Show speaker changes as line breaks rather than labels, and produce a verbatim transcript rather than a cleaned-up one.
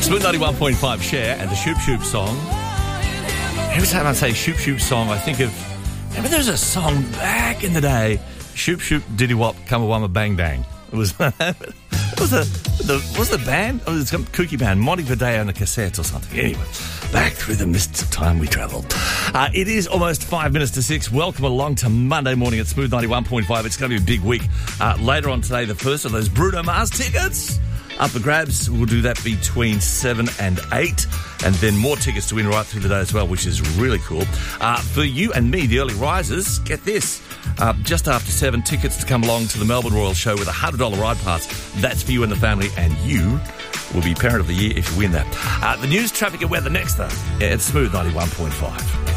Smooth ninety-one point five Cher and the Shoop Shoop song. Every time I say Shoop Shoop song, I think of... Remember there was a song back in the day, Shoop Shoop Diddy Wop Kamawama Bang Bang. It was... It was the, the was the band? Oh, it was some kooky band, Monty Verdeo on a cassette or something. Anyway, back through the mists of time we travelled. Uh, it is almost five minutes to six. Welcome along to Monday morning at Smooth ninety-one point five. It's going to be a big week. Uh, later on today, the first of those Bruno Mars tickets up for grabs. We'll do that between seven and eight. And then more tickets to win right through the day as well, which is really cool. Uh, for you and me, the early risers, get this. Uh, just after seven, tickets to come along to the Melbourne Royal Show with a one hundred dollars ride pass. That's for you and the family, and you will be Parent of the Year if you win that. Uh, the news, traffic and weather next, though. Yeah, it's Smooth ninety-one point five.